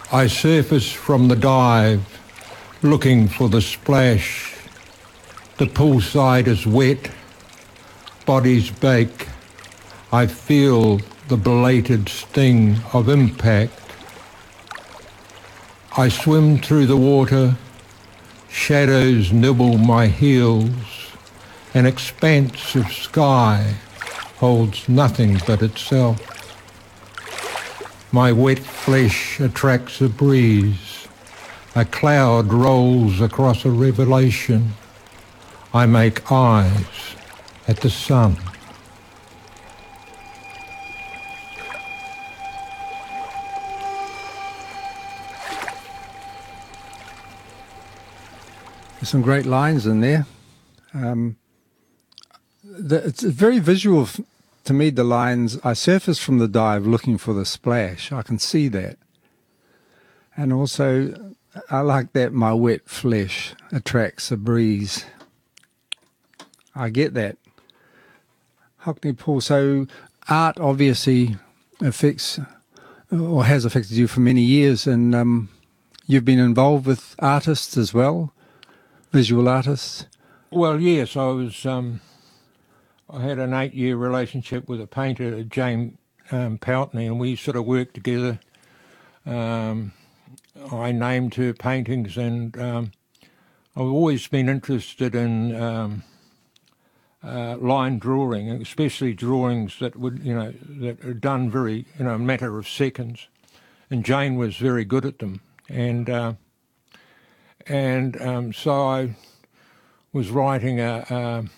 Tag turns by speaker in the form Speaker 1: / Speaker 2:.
Speaker 1: I surface from the dive, looking for the splash. The poolside is wet, bodies bake. I feel the belated sting of impact. I swim through the water, shadows nibble my heels. An expanse of sky holds nothing but itself. My wet flesh attracts a breeze. A cloud rolls across a revelation. I make eyes at the sun.
Speaker 2: There's some great lines in there. It's very visual to me, the lines, I surface from the dive looking for the splash. I can see that. And also, I like that my wet flesh attracts a breeze. I get that. Hockney Paul, so art obviously affects or has affected you for many years, and you've been involved with artists as well, visual artists.
Speaker 1: Well, yes, I had an 8-year relationship with a painter, Jane Poutney, and we sort of worked together. I named her paintings, and I've always been interested in line drawing, especially drawings that that are done very, a matter of seconds. And Jane was very good at them, and so I was writing a